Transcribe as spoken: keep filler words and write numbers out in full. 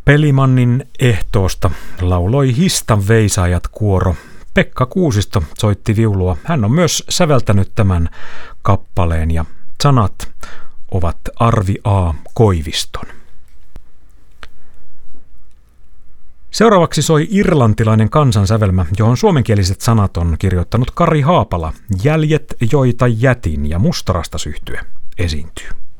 Pelimannin ehtoosta lauloi Histan veisaajat kuoro. Pekka Kuusisto soitti viulua. Hän on myös säveltänyt tämän kappaleen ja sanat ovat Arvi A. Koiviston. Seuraavaksi soi irlantilainen kansansävelmä, johon suomenkieliset sanat on kirjoittanut Kari Haapala. Jäljet, joita jätin ja Mustarastas yhtye esiintyy.